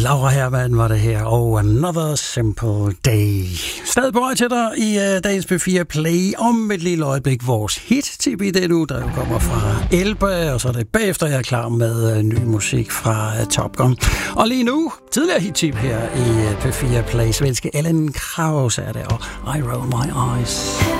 Laura Herman var det her, og Another Simple Day. Stadig på vej til dig i dagens P4 Play. Om et lille øjeblik vores hit-tip i det nu, der jo kommer fra Elba, og så er det bagefter, jeg er klar med ny musik fra Top Gun. Og lige nu, tidligere hit-tip her i P4 Play, svenske Ellen Krause er det, og I Roll My Eyes.